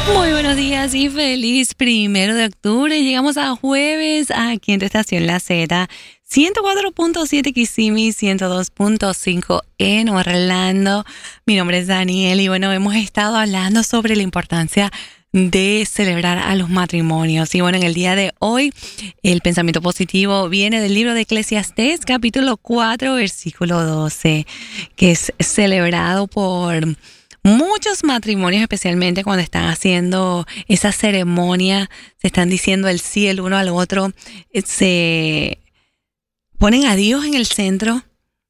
Muy buenos días y feliz 1 de octubre. Llegamos a jueves aquí en tu estación La Z, 104.7 Kissimmee, 102.5 en Orlando. Mi nombre es Daniel y bueno, hemos estado hablando sobre la importancia de celebrar a los matrimonios. Y bueno, en el día de hoy, el pensamiento positivo viene del libro de Eclesiastés, capítulo 4, versículo 12, que es celebrado por muchos matrimonios, especialmente cuando están haciendo esa ceremonia, se están diciendo el sí el uno al otro, se ponen a Dios en el centro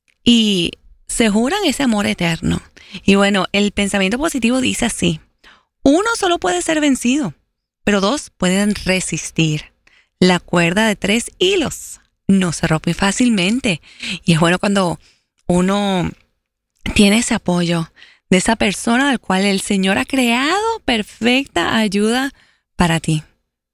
y se juran ese amor eterno. Y bueno, el pensamiento positivo dice así: uno solo puede ser vencido, pero dos pueden resistir. La cuerda de 3 hilos no se rompe fácilmente. Y es bueno cuando uno tiene ese apoyo de esa persona al cual el Señor ha creado perfecta ayuda para ti.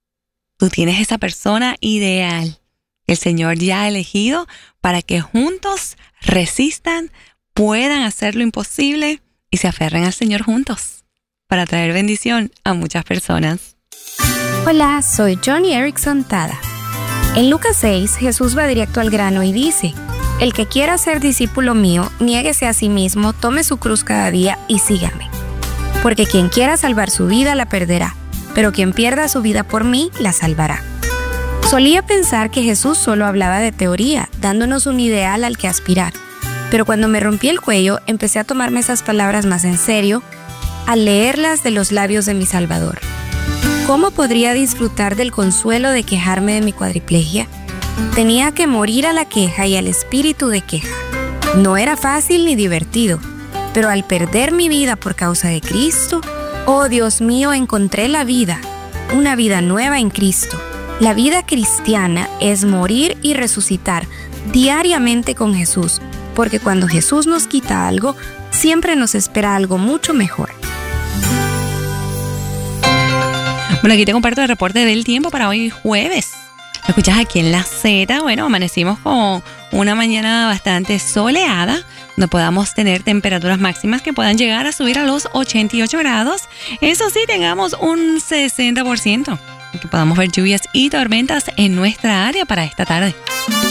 Tú tienes esa persona ideal, el Señor ya ha elegido para que juntos resistan, puedan hacer lo imposible y se aferren al Señor juntos para traer bendición a muchas personas. Hola, soy Johnny Erickson Tada. En Lucas 6, Jesús va directo al grano y dice: el que quiera ser discípulo mío, niéguese a sí mismo, tome su cruz cada día y sígame. Porque quien quiera salvar su vida la perderá, pero quien pierda su vida por mí la salvará. Solía pensar que Jesús solo hablaba de teoría, dándonos un ideal al que aspirar. Pero cuando me rompí el cuello, empecé a tomarme esas palabras más en serio, al leerlas de los labios de mi Salvador. ¿Cómo podría disfrutar del consuelo de quejarme de mi cuadriplegia? Tenía que morir a la queja y al espíritu de queja. No era fácil ni divertido, pero al perder mi vida por causa de Cristo, oh Dios mío, encontré la vida, una vida nueva en Cristo. La vida cristiana es morir y resucitar diariamente con Jesús, porque cuando Jesús nos quita algo, siempre nos espera algo mucho mejor. Bueno, aquí te comparto el reporte del tiempo para hoy jueves. Lo escuchas aquí en La Z. Bueno, amanecimos con una mañana bastante soleada, donde podamos tener temperaturas máximas que puedan llegar a subir a los 88 grados. Eso sí, tengamos un 60%, que podamos ver lluvias y tormentas en nuestra área para esta tarde.